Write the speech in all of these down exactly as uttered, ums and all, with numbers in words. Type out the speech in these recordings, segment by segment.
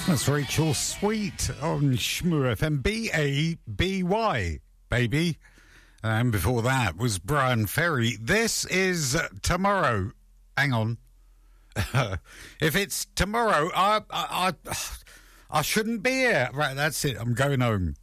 That's Rachel Sweet on Shmoo F M. B A B Y, baby. And before that was Brian Ferry. This is tomorrow. Hang on. If it's tomorrow, I, I, I, I shouldn't be here. Right, that's it. I'm going home.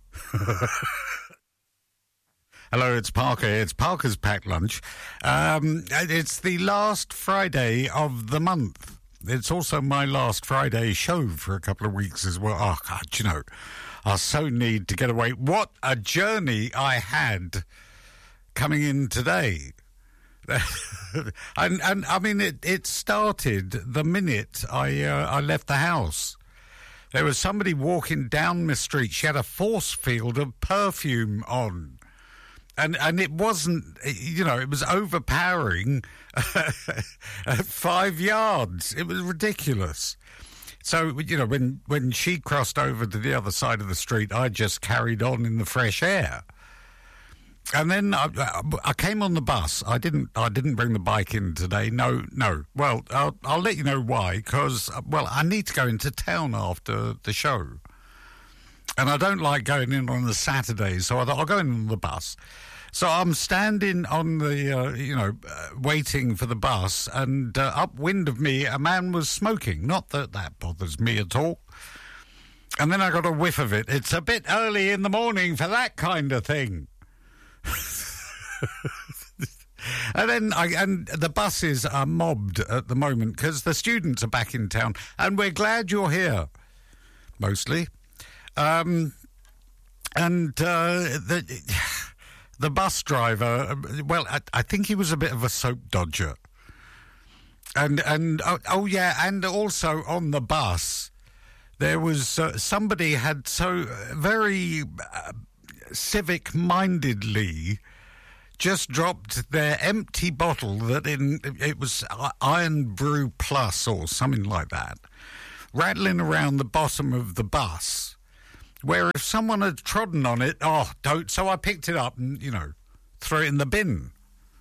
Hello, it's Parker. It's Parker's Packed Lunch. Um, it's the last Friday of the month. It's also my last Friday show for a couple of weeks as well. Oh, God, you know, I so need to get away. What a journey I had coming in today. and, and, I mean, it, it started the minute I, uh, I left the house. There was somebody walking down my street. She had a force field of perfume on. And and it wasn't, you know, it was overpowering at five yards. It was ridiculous. So, you know, when, when she crossed over to the other side of the street, I just carried on in the fresh air. And then I, I came on the bus. I didn't I didn't bring the bike in today. No, no. Well, I'll, I'll let you know why. Because, well, I need to go into town after the show. And I don't like going in on a Saturday, so I thought I'll go in on the bus. So I'm standing on the, uh, you know, uh, waiting for the bus, and uh, upwind of me, a man was smoking. Not that that bothers me at all. And then I got a whiff of it. It's a bit early in the morning for that kind of thing. And then I, and the buses are mobbed at the moment because the students are back in town, and we're glad you're here, mostly. Um, and uh, the the bus driver, well, I, I think he was a bit of a soap dodger. And and oh, oh yeah, and also on the bus, there was uh, somebody had so very uh, civic-mindedly just dropped their empty bottle that in it was Iron Brew Plus or something like that, rattling around the bottom of the bus. Where if someone had trodden on it, oh, don't. So I picked it up and, you know, threw it in the bin.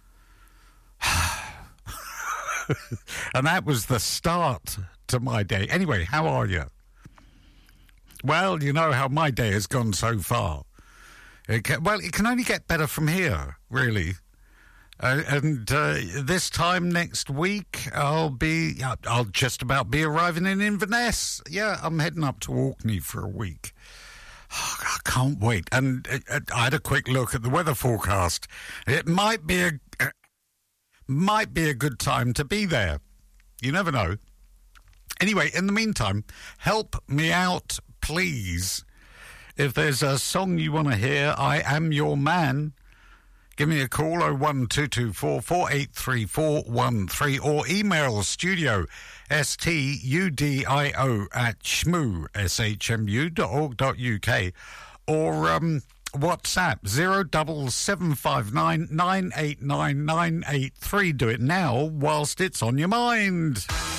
And that was the start to my day. Anyway, how are you? Well, you know how my day has gone so far. It can, well, it can only get better from here, really. Uh, and uh, this time next week, I'll be, I'll just about be arriving in Inverness. Yeah, I'm heading up to Orkney for a week. Oh, I can't wait. And uh, I had a quick look at the weather forecast. It might be a uh, might be a good time to be there. You never know. Anyway, in the meantime, help me out, please. If there's a song you want to hear, I am your man. Give me a call, oh one two two four, four eight three four one three, or email studio, S T U D I O, at shmoo, S H M U dot org dot U K, or um, WhatsApp, zero double seven five nine nine eight nine nine eight three. Do it now whilst it's on your mind.